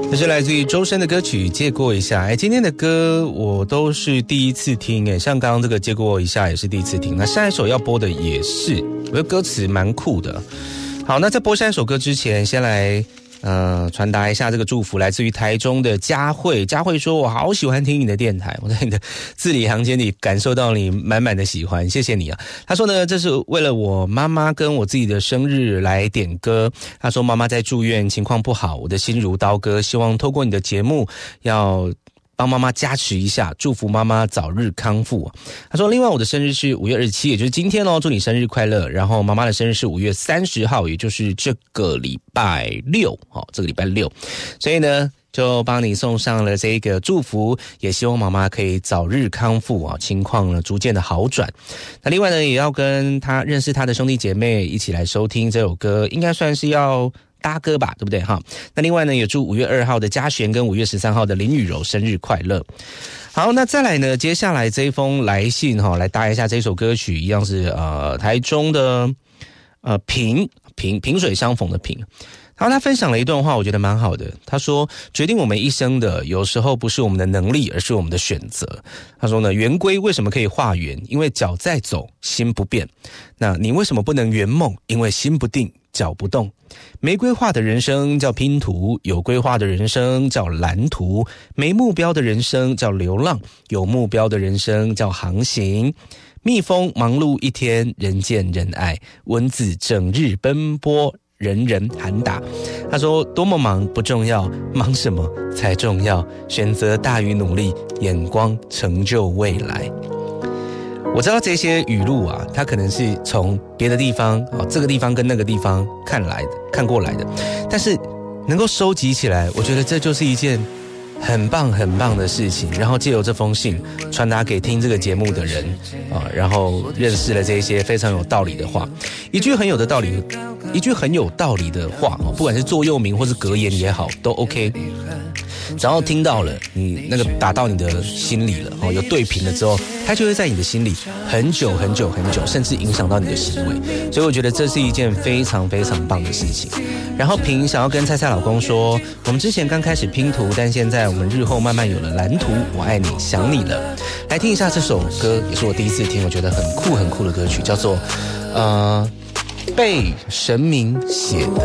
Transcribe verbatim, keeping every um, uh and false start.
这是来自于周深的歌曲《借过一下》。哎，今天的歌我都是第一次听，哎，像刚刚这个《借过一下》也是第一次听。那下一首要播的也是，我觉得歌词蛮酷的。好，那在播下一首歌之前，先来呃传达一下这个祝福，来自于台中的佳慧。佳慧说：“我好喜欢听你的电台，我在你的字里行间里感受到你满满的喜欢，谢谢你啊。”他说呢，这是为了我妈妈跟我自己的生日来点歌。他说妈妈在住院，情况不好，我的心如刀割，希望透过你的节目要帮妈妈加持一下，祝福妈妈早日康复。他说另外我的生日是五月二十七，也就是今天哦，祝你生日快乐。然后妈妈的生日是五月三十号，也就是这个礼拜六，哦，这个礼拜六。所以呢就帮你送上了这个祝福，也希望妈妈可以早日康复啊，情况呢逐渐的好转。那另外呢，也要跟他认识他的兄弟姐妹一起来收听这首歌，应该算是要搭歌吧，对不对哈？那另外呢，也祝五月二号的嘉璇跟五月十三号的林雨柔生日快乐。好，那再来呢，接下来这一封来信哈，来搭一下这首歌曲，一样是呃台中的呃萍萍萍水相逢的萍。然后他分享了一段话，我觉得蛮好的。他说：“决定我们一生的，有时候不是我们的能力，而是我们的选择。”他说呢，圆规为什么可以画圆？因为脚在走，心不变。那你为什么不能圆梦？因为心不定，脚不动。没规划的人生叫拼图，有规划的人生叫蓝图。没目标的人生叫流浪，有目标的人生叫航行。蜜蜂忙碌一天，人见人爱；蚊子整日奔波，人人喊打。他说多么忙不重要，忙什么才重要，选择大于努力，眼光成就未来。我知道这些语录啊，它可能是从别的地方，哦，这个地方跟那个地方看来的看过来的，但是能够收集起来，我觉得这就是一件很棒很棒的事情。然后借由这封信传达给听这个节目的人啊，然后认识了这些非常有道理的话。一句很有的道理，一句很有道理的话，不管是座右铭或是格言也好，都 OK。只要听到了，你那个打到你的心里了，哦，有对平了之后，它就会在你的心里很久很久很久，甚至影响到你的行为。所以我觉得这是一件非常非常棒的事情。然后平想要跟蔡蔡老公说，我们之前刚开始拼图，但现在我们日后慢慢有了蓝图，我爱你想你了。来听一下这首歌，也是我第一次听，我觉得很酷很酷的歌曲，叫做呃被神明写的。